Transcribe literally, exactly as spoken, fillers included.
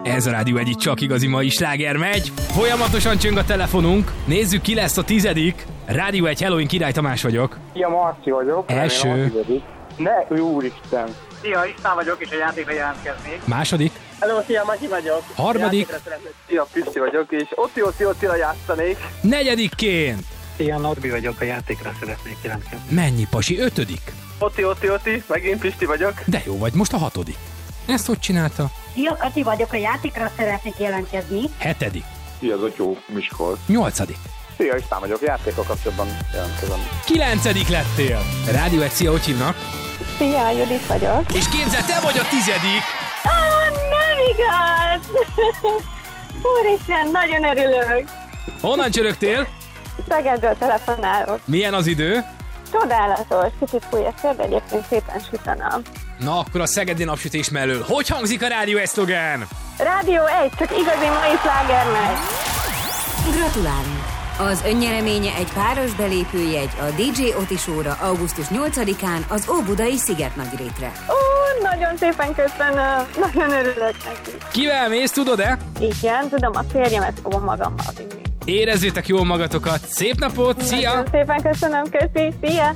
Ez a Rádió egy csak igazi mai sláger megy. Folyamatosan csöng a telefonunk. Nézzük, ki lesz a tizedik. Rádió egy, hello, én Király Tamás vagyok. Szia, Marci vagyok. Első. Ne, úristen. Szia, István vagyok, és a játékra jelentkeznék. Második. Hello, szia, Matyi vagyok. Harmadik. Szia, Pisti vagyok, és Oti, Oti, Otira játszanék. Negyedikként. Szia, Norbi vagyok, a játékra szeretnék jelentkezni. Mennyi, pasi? Ötödik. Oti, Oti, Oti, megint Pisti vagyok. De jó vagy, most a hatodik. Ezt hogy csinálta? Szia, Kati vagyok, a játékra szeretnék jelentkezni. Hetedik. Szia, Zotyó, Miskolc. Nyolcadik. Szia, István vagyok, játékkal kapcsolatban jelentkezem. Kilencedik lettél. Rádió egy, szia, hogy hívnak? Szia, Judit vagyok. És képzeld, te vagy a tizedik. Ah, nem igaz! Úristen, nagyon örülök. Honnan csörögtél? Szegedről telefonálok. Milyen az idő? Csodálatos, kicsit fúj a szél, de egyébként szépen süt a nap. Na, akkor a szegedi napsütés mellől. Hogy hangzik a Rádió egy szlogán? Rádió egy, csak igazi mai sláger megy. Gratulálunk! Az önnyereménye egy páros belépőjegy a dé dzsé Oti Show-ra augusztus nyolcadikán az Óbudai Szigetnagyrétre. Ó, nagyon szépen köszönöm, nagyon örülök neki. Kivel mész, tudod-e? Igen, tudom, a férjemet fogom magammal vinni. Érezzétek jól magatokat. Szép napot, szia! Nagyon szépen köszönöm, köszi, szia!